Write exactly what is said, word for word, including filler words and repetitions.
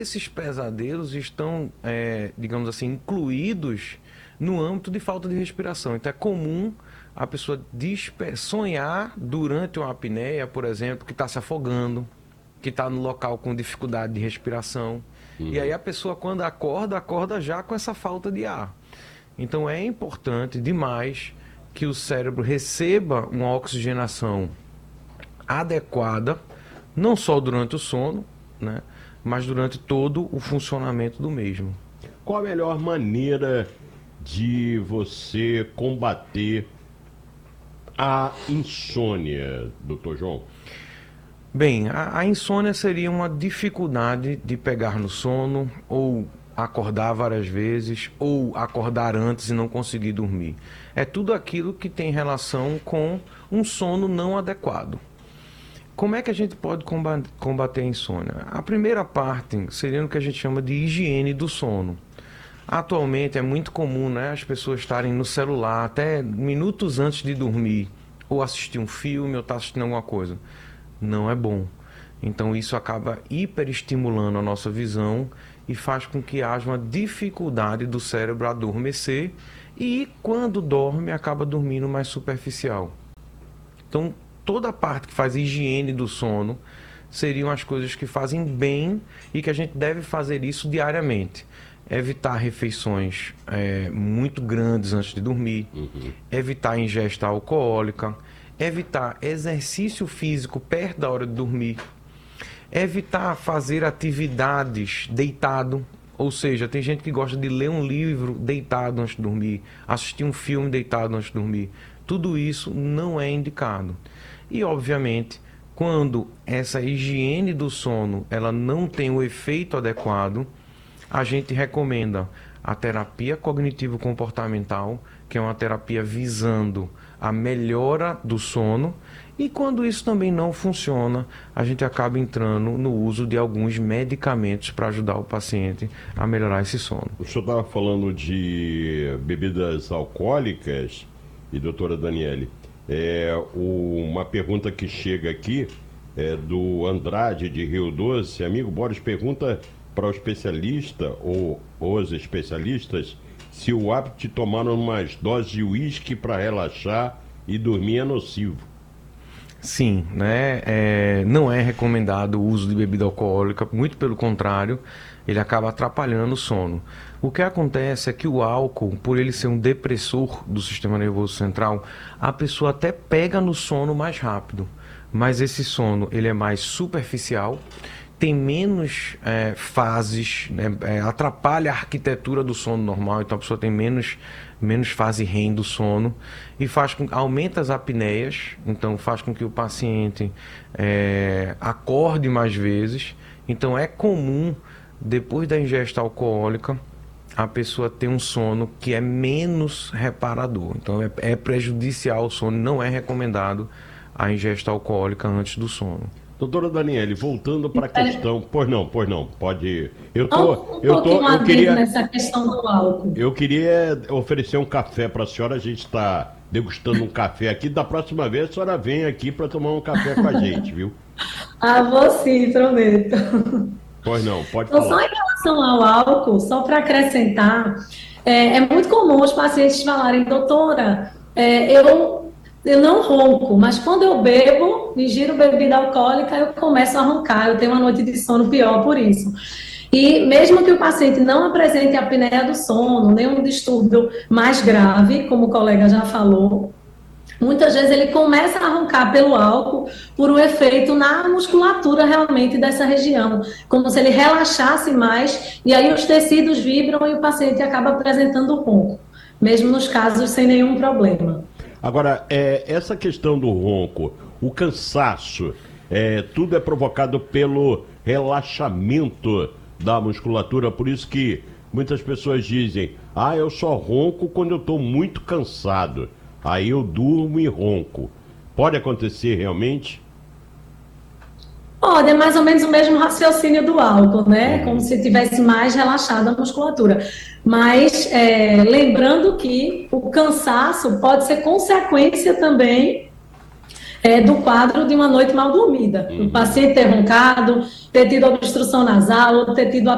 esses pesadelos estão, é, digamos assim, incluídos no âmbito de falta de respiração. Então é comum a pessoa despe- sonhar durante uma apneia, por exemplo, que está se afogando, que está no local com dificuldade de respiração. E aí Uhum. a pessoa, quando acorda, acorda já com essa falta de ar. Então é importante demais que o cérebro receba uma oxigenação adequada, não só durante o sono, né, mas durante todo o funcionamento do mesmo. Qual a melhor maneira de você combater a insônia, doutor João? Bem, a, a insônia seria uma dificuldade de pegar no sono, ou acordar várias vezes, ou acordar antes e não conseguir dormir. É tudo aquilo que tem relação com um sono não adequado. Como é que a gente pode combater a insônia? A primeira parte seria o que a gente chama de higiene do sono. Atualmente é muito comum, né, as pessoas estarem no celular até minutos antes de dormir, ou assistir um filme, ou estar assistindo alguma coisa. Não é bom. Então isso acaba hiperestimulando a nossa visão e faz com que haja uma dificuldade do cérebro adormecer e, quando dorme, acaba dormindo mais superficial. Então, toda a parte que faz higiene do sono seriam as coisas que fazem bem e que a gente deve fazer isso diariamente. Evitar refeições é, muito grandes antes de dormir, Uhum. evitar ingesta alcoólica, evitar exercício físico perto da hora de dormir, evitar fazer atividades deitado, ou seja, tem gente que gosta de ler um livro deitado antes de dormir, assistir um filme deitado antes de dormir. Tudo isso não é indicado. E, obviamente, quando essa higiene do sono ela não tem o efeito adequado, a gente recomenda a terapia cognitivo-comportamental, que é uma terapia visando a melhora do sono. E quando isso também não funciona, a gente acaba entrando no uso de alguns medicamentos para ajudar o paciente a melhorar esse sono. O senhor estava falando de bebidas alcoólicas e doutora Daniele, é, o- uma pergunta que chega aqui é do Andrade de Rio Doce. Amigo Boris pergunta para o especialista ou os especialistas se o hábito de tomar umas doses de uísque para relaxar e dormir é nocivo. Sim, né? É, não é recomendado o uso de bebida alcoólica, muito pelo contrário, ele acaba atrapalhando o sono. O que acontece é que o álcool, por ele ser um depressor do sistema nervoso central, a pessoa até pega no sono mais rápido, mas esse sono ele é mais superficial, tem menos é, fases, né? É, atrapalha a arquitetura do sono normal, então a pessoa tem menos, menos fase REM do sono e faz com, aumenta as apneias, então faz com que o paciente é, acorde mais vezes. Então é comum, depois da ingesta alcoólica, a pessoa ter um sono que é menos reparador. Então é, é prejudicial ao sono, não é recomendado a ingesta alcoólica antes do sono. Doutora Daniele, voltando para a questão, pois não, pois não, pode ir. Eu tô, Só um eu tô, pouquinho eu adendo queria, nessa questão do álcool. eu queria oferecer um café para a senhora. A gente está degustando um café aqui. Da próxima vez a senhora vem aqui para tomar um café com a gente, viu? Ah, vou sim, prometo. Pois não, pode Então, só falar. em relação ao álcool, só para acrescentar, é, é muito comum os pacientes falarem, doutora, é, eu, eu não ronco, mas quando eu bebo, ingiro bebida alcoólica, eu começo a roncar, eu tenho uma noite de sono pior por isso. E mesmo que o paciente não apresente a apneia do sono, nenhum distúrbio mais grave, como o colega já falou, muitas vezes ele começa a roncar pelo álcool por um efeito na musculatura realmente dessa região, como se ele relaxasse mais e aí os tecidos vibram e o paciente acaba apresentando ronco, mesmo nos casos sem nenhum problema. Agora, é, essa questão do ronco, o cansaço, é, tudo é provocado pelo relaxamento da musculatura. Por isso que muitas pessoas dizem: ah, eu só ronco quando eu estou muito cansado. Aí eu durmo e ronco. Pode acontecer realmente? Pode, é mais ou menos o mesmo raciocínio do álcool, né? Como Uhum. se tivesse mais relaxada a musculatura. Mas é, lembrando que o cansaço pode ser consequência também é, do quadro de uma noite mal dormida. O Uhum. paciente ter roncado, ter tido obstrução nasal, ter tido